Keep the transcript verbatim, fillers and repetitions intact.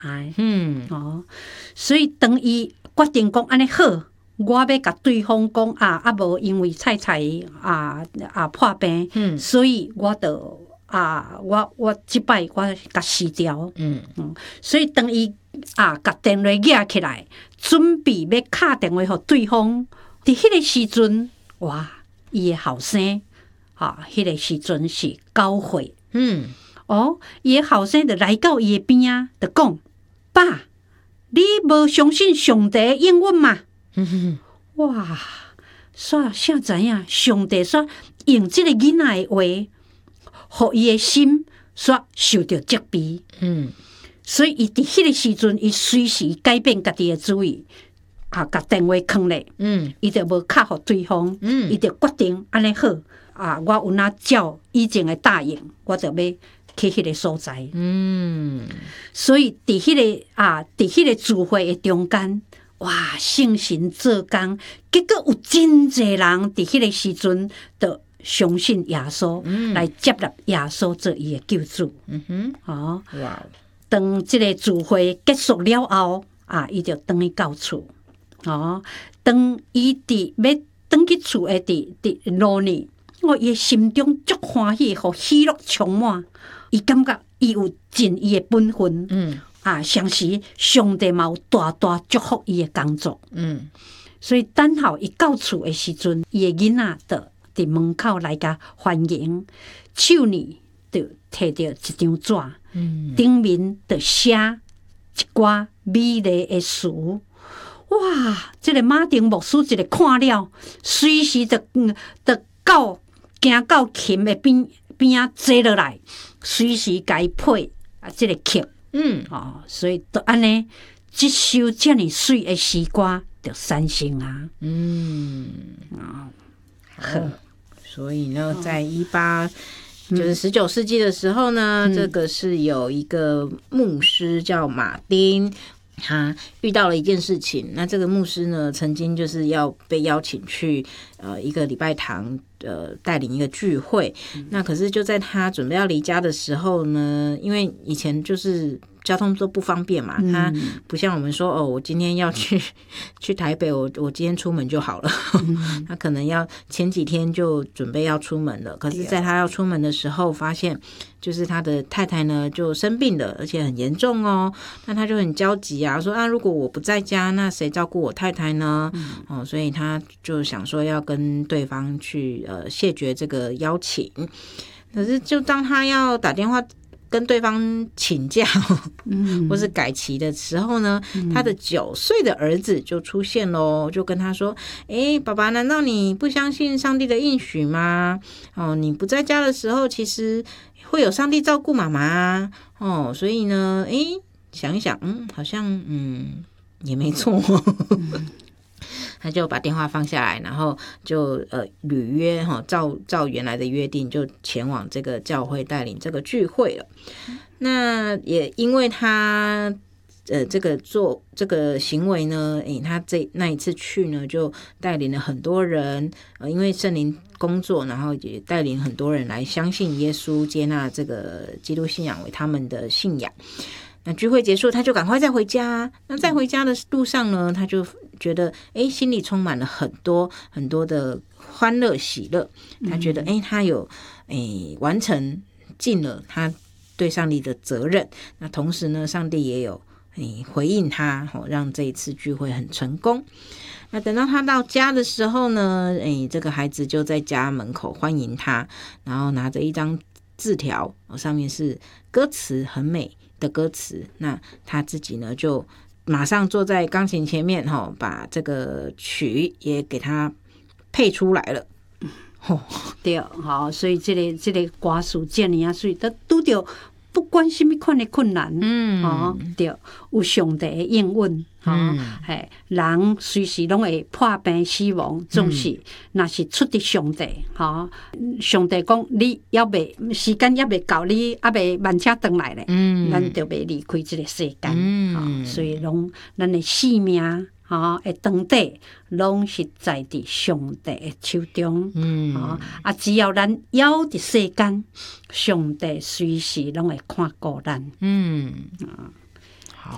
哎，嗯，哦，所以当伊决定讲安尼好，我要甲对方讲啊，啊无因为菜菜啊啊破病，嗯，所以我就啊，我我即摆我甲死掉，嗯嗯，所以当伊啊甲电话举起来，准备要敲电话互对方，伫迄个时阵，哇，伊的后生。啊，迄个时阵是九岁，嗯，哦，伊个后生就来到伊个边啊，就讲：爸，你无相信上帝的应允嘛？嗯、哇，煞啥知影？上帝煞用即个囡仔的话，互伊的心煞受到责备。嗯，所以伊伫迄个时阵，伊随时改变家己的主意。啊，甲电话囥咧，嗯，伊就无敲互对方，嗯，伊就决定安尼好。啊！我有哪照以前的答应，我就要去迄个所在。嗯，所以伫迄、那个啊，伫迄个聚会的中间，哇，圣神做工，结果有真侪人伫迄个时阵，就相信耶稣，嗯、来接纳耶稣做伊的救主。嗯哼，哦，哇！当即个聚会结束了后，啊，伊就转去到厝。哦，当伊伫要转去厝的伫伫路呢。我伊心中足欢喜，互喜乐充满。伊感觉伊有尽伊的本分，嗯啊，相时上帝嘛有大大祝福伊的工作，嗯。所以等候伊到厝的时阵，伊的囡仔就伫门口来甲欢迎，手呢就摕着一张纸，嗯，顶面就写一寡美丽的词。哇！这个马丁牧师一个看了，随时就嗯，就到。行到琴的边边啊，坐落来，随时甲伊配啊，即个曲，嗯，哦，所以都安尼，即首遮尔水的诗歌就产生啊，嗯， 啊、哦，好，所以呢，在一八就是十九世纪的时候呢，嗯、这个是有一个牧师叫马丁。他遇到了一件事情，那这个牧师呢，曾经就是要被邀请去呃一个礼拜堂呃带领一个聚会，嗯、那可是就在他准备要离家的时候呢，因为以前就是交通都不方便嘛，嗯、他不像我们说哦，我今天要去去台北，我我今天出门就好了，嗯、他可能要前几天就准备要出门了，可是在他要出门的时候，发现就是他的太太呢就生病了，而且很严重哦，那他就很焦急啊，说啊，如果我不在家，那谁照顾我太太呢？嗯、哦，所以他就想说要跟对方去呃谢绝这个邀请，可是就当他要打电话跟对方请假，嗯、或是改期的时候呢，嗯、他的九岁的儿子就出现咯，就跟他说：“哎，爸爸，难道你不相信上帝的应许吗？哦，你不在家的时候，其实会有上帝照顾妈妈哦。所以呢，哎，想一想，嗯，好像嗯也没错。嗯”他就把电话放下来，然后就呃履约哈，照照原来的约定，就前往这个教会带领这个聚会了。那也因为他呃这个做这个行为呢，诶，他这那一次去呢，就带领了很多人，呃，因为圣灵工作，然后也带领很多人来相信耶稣，接纳这个基督信仰为他们的信仰。那聚会结束，他就赶快再回家。那在回家的路上呢，他就觉得哎，心里充满了很多很多的欢乐喜乐。他觉得哎，他有哎完成尽了他对上帝的责任。那同时呢，上帝也有哎回应他，让这一次聚会很成功。那等到他到家的时候呢，哎，这个孩子就在家门口欢迎他，然后拿着一张字条，上面是歌词很美的歌词。那他自己呢就马上坐在钢琴前面，把这个曲也给他配出来了。 哦、对，好，所以这个这个歌词这样啊，所以都拄到不管什么款的困难，嗯，哦，对，有上帝的应允，哦，嘿、嗯，人随时拢会破病死亡，总是那、嗯、是出自上帝，哈、哦，上帝讲你要未时间要未到，你还未慢车回来咧，嗯，咱就未离开这个世间，嗯、哦，所以拢咱的性命。哦，诶，长底拢是在伫上帝的手中，嗯，哦，啊，只要咱要伫世间，上帝随时拢会看顾咱，嗯，啊，